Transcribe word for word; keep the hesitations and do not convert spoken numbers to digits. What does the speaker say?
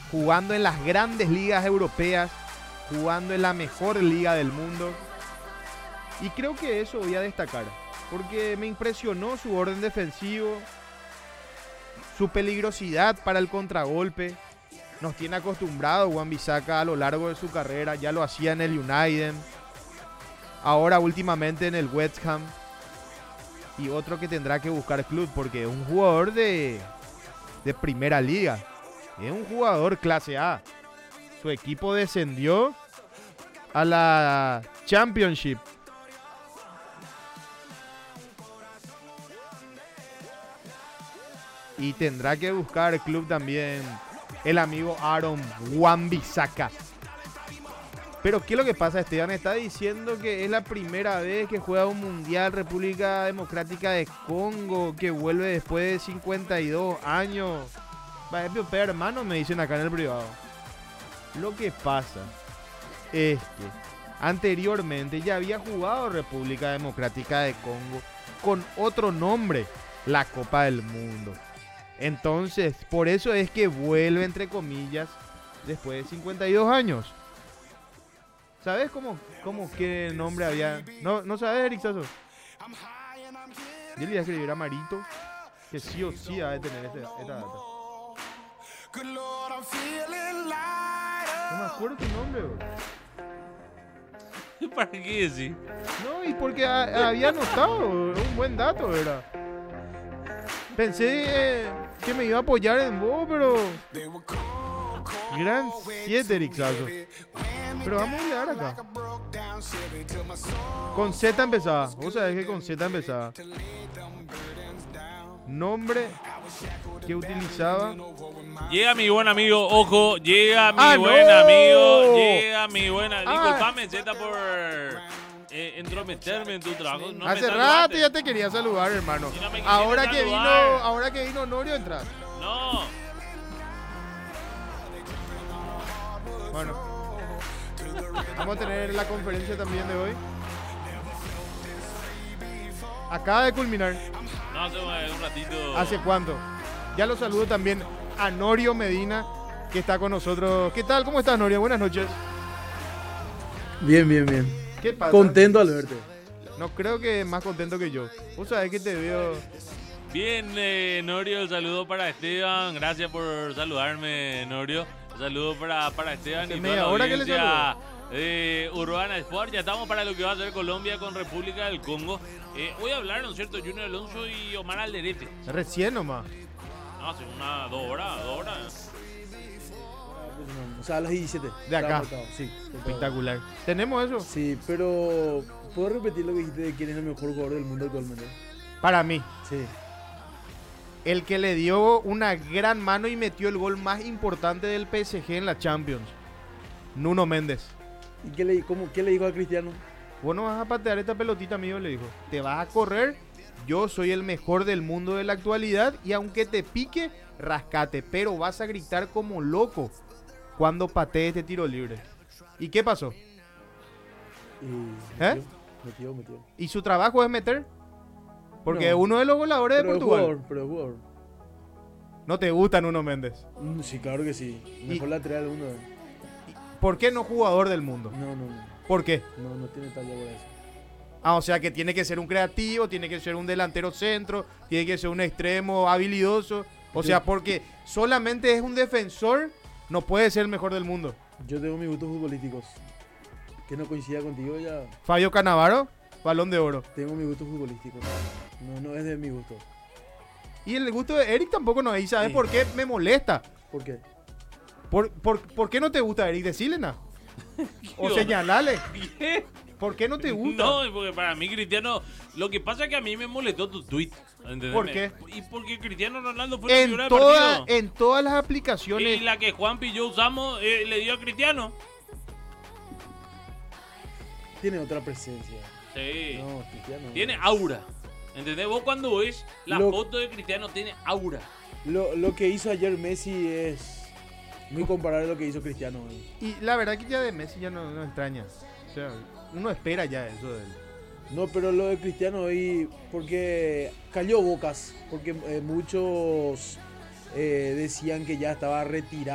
jugando en las grandes ligas europeas, jugando en la mejor liga del mundo. Y creo que eso voy a destacar, porque me impresionó su orden defensivo, su peligrosidad para el contragolpe. Nos tiene acostumbrado Wan-Bissaka a lo largo de su carrera, ya lo hacía en el United, ahora últimamente en el West Ham. Y otro que tendrá que buscar club, porque es un jugador de, de primera liga, es un jugador clase A. Su equipo descendió a la Championship. Y tendrá que buscar club también el amigo Aaron Wan-Bissaka. Pero ¿qué es lo que pasa? Esteban está diciendo que es la primera vez que juega un Mundial República Democrática de Congo, que vuelve después de cincuenta y dos años. Va, pero hermano, me dicen acá en el privado. Lo que pasa es que anteriormente ya había jugado República Democrática de Congo con otro nombre, la Copa del Mundo. Entonces, por eso es que vuelve, entre comillas, después de cincuenta y dos años. ¿Sabes cómo, cómo qué nombre había? ¿No, no sabes, Eric Sasso? Yo le iba a escribir a Marito, que sí o sí ha de tener este, esta data. No me acuerdo tu nombre, bro. ¿Para qué decir? No, y porque a, había anotado, un buen dato, ¿verdad? Pensé eh, que me iba a apoyar en vos, pero... Gran siete, Eric Sasso. Pero vamos a mirar acá. Con Z empezaba. Vos sabés que con Z empezaba. Nombre que utilizaba. Llega mi buen amigo, ojo, llega mi ¡Ah, buen no! amigo, llega mi buena. Ah. Disculpame, Z, por eh, entrometerme en tu trabajo. No Hace me rato saludaste. ya te quería saludar, hermano. Si no me quisiste Ahora que vino, saludar. ahora que vino Norio, entras. No. Bueno, vamos a tener la conferencia también de hoy. Acaba de culminar. No, hace un ratito. ¿Hace cuánto? Ya lo saludo también a Norio Medina, que está con nosotros. ¿Qué tal? ¿Cómo estás, Norio? Buenas noches. Bien, bien, bien. ¿Qué pasa? Contento al verte. No creo que más contento que yo. Vos sabés que te veo... Bien, eh, Norio, el saludo para Esteban. Gracias por saludarme, Norio. Un saludo para, para Esteban Hace y media toda la hora que le audiencia de Urbana Sport. Ya estamos para lo que va a ser Colombia con República del Congo. Eh, hoy hablaron, ¿no es cierto? Junior Alonso y Omar Alderete. Recién nomás. No, hace una, dos horas, dos horas. O sea, a las diecisiete. De acá. Estaba marcado, sí. Espectacular. ¿Tenemos eso? Sí, pero ¿puedo repetir lo que dijiste de quién es el mejor jugador del mundo actualmente? Para mí, Sí. el que le dio una gran mano y metió el gol más importante del P S G en la Champions. Nuno Méndez. ¿Y qué le, cómo, qué le dijo a Cristiano? Vos no vas a patear esta pelotita, amigo, le dijo. Te vas a correr. Yo soy el mejor del mundo de la actualidad y aunque te pique, rascate. Pero vas a gritar como loco cuando patee este tiro libre. ¿Y qué pasó? Y ¿Eh? metió, metió, metió. ¿Y su trabajo es meter? Porque No. es uno de los goleadores de Pero es Portugal. jugador, pero es jugador. No te gusta Nuno Méndez. Mm, sí, claro que sí. Mejor lateral del mundo. ¿Por qué no jugador del mundo? No, no, no. ¿Por qué? No, no tiene talla para eso. Ah, o sea que tiene que ser un creativo, tiene que ser un delantero centro, tiene que ser un extremo habilidoso. O Yo- sea, porque solamente es un defensor, no puede ser el mejor del mundo. Yo tengo mis gustos futbolísticos. Que no coincida contigo ya. Fabio Cannavaro, Balón de Oro. Tengo mis gustos futbolísticos. No, no es de mi gusto. Y el gusto de Eric tampoco no es. ¿Y sabes Sí. por qué me molesta? ¿Por qué? ¿Por, por, por qué no te gusta Eric? Decile nada. O Dios. señalale. ¿Qué? ¿Por qué no te gusta? No, porque para mí Cristiano, lo que pasa es que a mí me molestó tu tweet. ¿Entendés? ¿Por qué? Y porque Cristiano Ronaldo fue la En, figura del toda, partido. en todas las aplicaciones. Y la que Juanpi y yo usamos eh, le dio a Cristiano. Tiene otra presencia. Sí. No, Cristiano. Tiene aura. ¿Entendés? Vos cuando ves la Lo- foto de Cristiano tiene aura. Lo, lo que hizo ayer Messi es muy comparable a lo que hizo Cristiano hoy. Y la verdad que ya de Messi ya no, no extraña. O sea, uno espera ya eso de él. No, pero lo de Cristiano hoy, porque cayó bocas, porque eh, muchos eh, decían que ya estaba retirado.